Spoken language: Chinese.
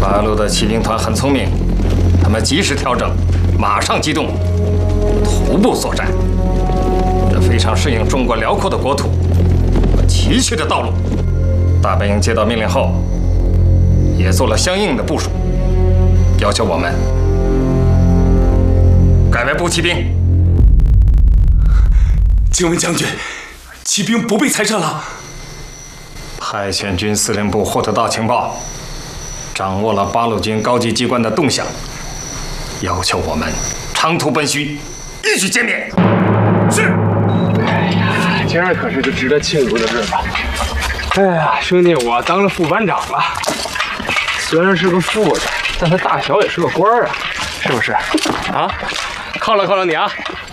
八路的骑兵团很聪明，他们及时调整，马上机动，徒步作战。这非常适应中国辽阔的国土和崎岖的道路。大本营接到命令后，也做了相应的部署，要求我们改为步骑兵。 请问将军，骑兵不被裁撤了？ 派遣军司令部获得到情报，掌握了八路军高级机关的动向，要求我们长途奔袭，一举歼灭。是。 今儿可是个值得庆祝的日子。哎呀，兄弟，我当了副班长了，虽然是个副的，但他大小也是个官啊，是不是？啊，犒劳犒劳你啊！